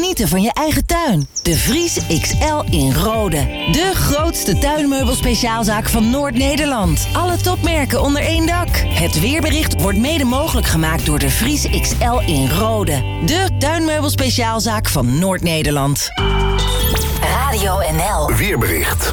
genieten van je eigen tuin. De Vries XL in Rode. De grootste tuinmeubelspeciaalzaak van Noord-Nederland. Alle topmerken onder één dak. Het weerbericht wordt mede mogelijk gemaakt door de Vries XL in Rode. De tuinmeubelspeciaalzaak van Noord-Nederland. Radio NL. Weerbericht.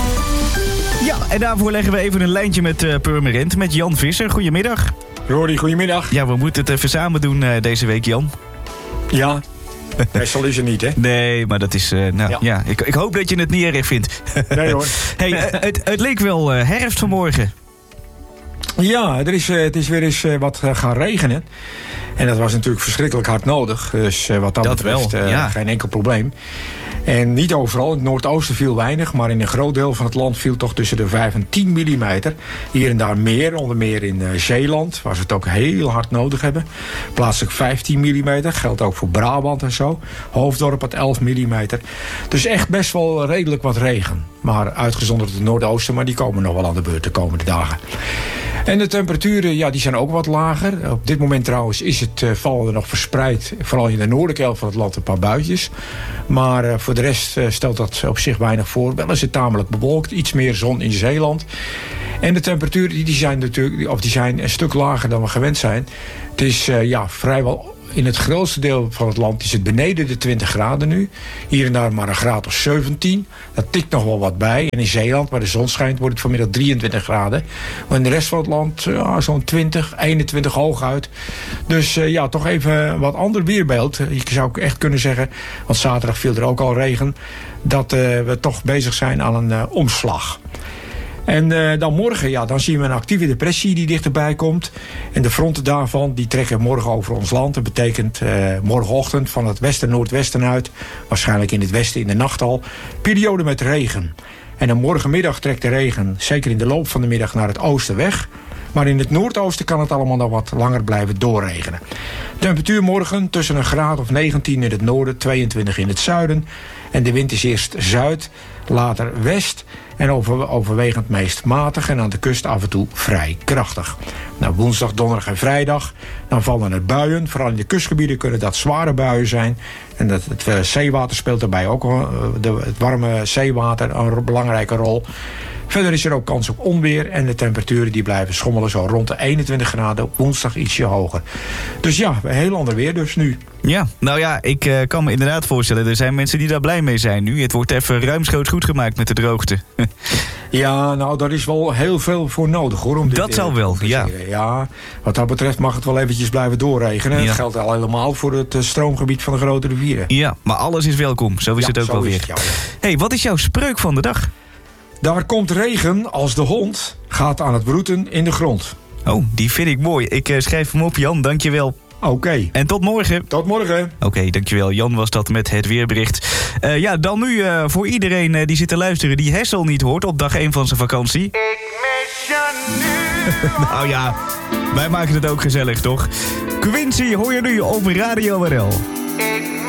Ja, en daarvoor leggen we even een lijntje met Purmerend, met Jan Visser. Goedemiddag. Rory, goedemiddag. Ja, we moeten het even samen doen deze week, Jan. Ja, meestal is het niet, hè? Nee, maar dat is... ja. Ik hoop dat je het niet erg vindt. Nee hoor. Hey, het leek wel herfst vanmorgen. Ja, het is weer eens wat gaan regenen. En dat was natuurlijk verschrikkelijk hard nodig. Dus wat dat betreft geen enkel probleem. En niet overal. In het noordoosten viel weinig. Maar in een groot deel van het land viel toch tussen de 5 en 10 millimeter. Hier en daar meer. Onder meer in Zeeland. Waar ze het ook heel hard nodig hebben. Plaatselijk 15 millimeter. Geldt ook voor Brabant en zo. Hoofddorp had 11 millimeter. Dus echt best wel redelijk wat regen. Maar uitgezonderd het noordoosten. Maar die komen nog wel aan de beurt de komende dagen. En de temperaturen, die zijn ook wat lager. Op dit moment trouwens vallen er nog verspreid, vooral in de noordelijke helft van het land, een paar buitjes. Maar voor de rest stelt dat op zich weinig voor. Wel is het tamelijk bewolkt, iets meer zon in Zeeland. En de temperaturen die zijn een stuk lager dan we gewend zijn. Het is vrijwel... In het grootste deel van het land is het beneden de 20 graden nu. Hier en daar maar een graad of 17. Dat tikt nog wel wat bij. En in Zeeland, waar de zon schijnt, wordt het vanmiddag 23 graden. Maar in de rest van het land zo'n 20, 21 hooguit. Dus toch even wat ander weerbeeld. Je zou ook echt kunnen zeggen, want zaterdag viel er ook al regen, dat we toch bezig zijn aan een omslag. En dan morgen, dan zien we een actieve depressie die dichterbij komt. En de fronten daarvan, die trekken morgen over ons land. Dat betekent morgenochtend van het westen-noordwesten uit, waarschijnlijk in het westen in de nacht al, periode met regen. En dan morgenmiddag trekt de regen, zeker in de loop van de middag, naar het oosten weg. Maar in het noordoosten kan het allemaal nog wat langer blijven doorregenen. Temperatuur morgen tussen een graad of 19 in het noorden, 22 in het zuiden. En de wind is eerst zuid, later west en overwegend meest matig en aan de kust af en toe vrij krachtig. Nou, woensdag, donderdag en vrijdag, dan vallen er buien. Vooral in de kustgebieden kunnen dat zware buien zijn. En het zeewater speelt daarbij ook, het warme zeewater, een belangrijke rol. Verder is er ook kans op onweer en de temperaturen die blijven schommelen zo rond de 21 graden, woensdag ietsje hoger. Dus een heel ander weer dus nu. Ja, nou ja, ik kan me inderdaad voorstellen, er zijn mensen die daar blij mee zijn nu. Het wordt even ruimschoots goed gemaakt met de droogte. Ja, nou, daar is wel heel veel voor nodig, hoor. Om dit dat zal wel, ja. Ja, wat dat betreft mag het wel eventjes blijven doorregenen. Ja. Dat geldt al helemaal voor het stroomgebied van de grote rivieren. Ja, maar alles is welkom. Zo is het ook wel weer. Hey, wat is jouw spreuk van de dag? Daar komt regen als de hond gaat aan het broeden in de grond. Oh, die vind ik mooi. Ik schrijf hem op, Jan. Dankjewel. Oké. En tot morgen. Tot morgen. Oké, dankjewel. Jan was dat met het weerbericht. Dan nu voor iedereen die zit te luisteren, die Hessel niet hoort op dag 1 van zijn vakantie. Ik mis je nu. Nou ja, wij maken het ook gezellig, toch? Quincy hoor je nu op Radio NL.